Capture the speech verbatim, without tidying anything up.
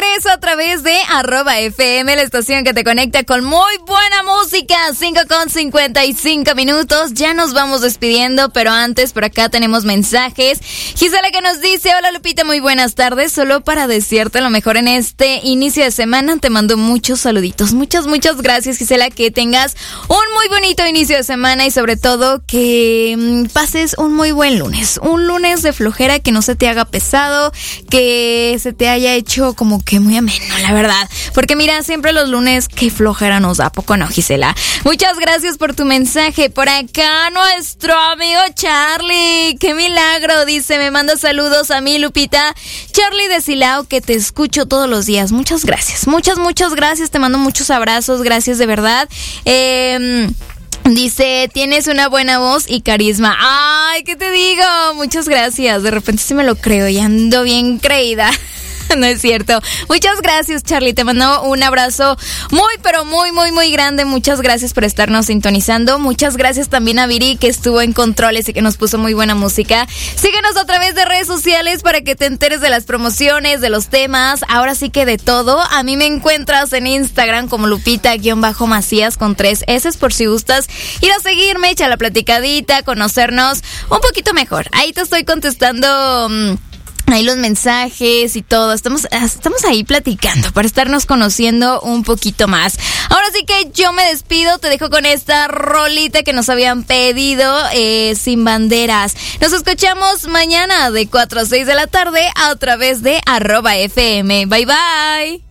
regreso a través de arroba F M, la estación que te conecta con muy buena música. cinco con cincuenta y cinco minutos. Ya nos vamos despidiendo, pero antes por acá tenemos mensajes. Gisela que nos dice: hola Lupita, muy buenas tardes. Solo para desearte lo mejor en este inicio de semana. Te mando muchos saluditos. Muchas, muchas gracias, Gisela. Que tengas un muy bonito inicio de semana y sobre todo que mmm, pases un muy buen lunes. Un lunes de flojera, que no se te haga pesado, que se te haya hecho como que muy ameno, la verdad. Porque mira, siempre los lunes, qué flojera nos da, ¿a poco no, Gisela? Muchas gracias por tu mensaje. Por acá nuestro amigo Charlie, qué milagro, dice, me manda saludos a mí, Lupita. Charlie de Silao, que te escucho todos los días. Muchas gracias, muchas, muchas gracias. Te mando muchos abrazos, gracias de verdad. Eh... Dice, tienes una buena voz y carisma. Ay, ¿qué te digo? Muchas gracias. De repente sí me lo creo y ando bien creída. No es cierto. Muchas gracias, Charlie. Te mando un abrazo muy, pero muy, muy, muy grande. Muchas gracias por estarnos sintonizando. Muchas gracias también a Viri, que estuvo en controles y que nos puso muy buena música. Síguenos a través de redes sociales para que te enteres de las promociones, de los temas. Ahora sí que de todo. A mí me encuentras en Instagram como Lupita-Macías con tres S, por si gustas ir a seguirme, echar la platicadita, conocernos un poquito mejor. Ahí te estoy contestando... Mmm, ahí los mensajes y todo, estamos, estamos ahí platicando para estarnos conociendo un poquito más. Ahora sí que yo me despido, te dejo con esta rolita que nos habían pedido, eh, Sin Banderas. Nos escuchamos mañana de cuatro a seis de la tarde a través de arroba F M. Bye bye.